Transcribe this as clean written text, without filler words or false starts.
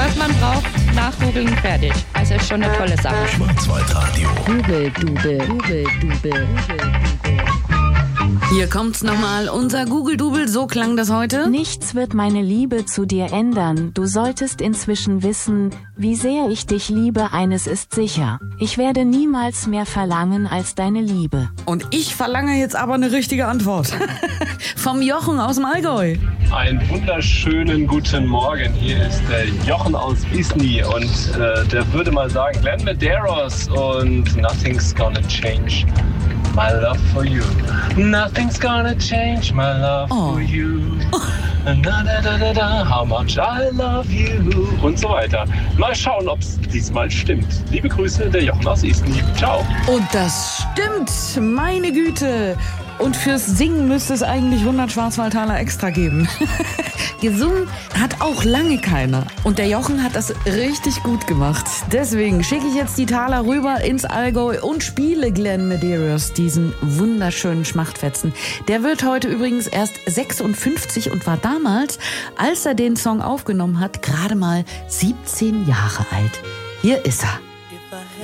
Was man braucht, nachgoogeln, fertig. Also ist schon eine tolle Sache. Schwarzwaldradio. Google-Dubel. Hier kommt's nochmal, unser Google-Dubel, so klang das heute. Nichts wird meine Liebe zu dir ändern. Du solltest inzwischen wissen, wie sehr ich dich liebe. Eines ist sicher. Ich werde niemals mehr verlangen als deine Liebe. Und ich verlange jetzt aber eine richtige Antwort. Vom Jochen aus dem Allgäu. Einen wunderschönen guten Morgen. Hier ist der Jochen aus Isny und der würde mal sagen, Glenn Medeiros und Nothing's Gonna Change My Love for You. Nothing's gonna change my love for you. How much I love you. Und so weiter. Mal schauen, ob es diesmal stimmt. Liebe Grüße, der Jochen aus Isny. Ciao. Und das stimmt, meine Güte. Und fürs Singen müsste es eigentlich 100 Schwarzwaldtaler extra geben. Gesungen hat auch lange keiner. Und der Jochen hat das richtig gut gemacht. Deswegen schicke ich jetzt die Taler rüber ins Allgäu und spiele Glenn Medeiros diesen wunderschönen Schmachtfetzen. Der wird heute übrigens erst 56 und war damals, als er den Song aufgenommen hat, gerade mal 17 Jahre alt. Hier ist er.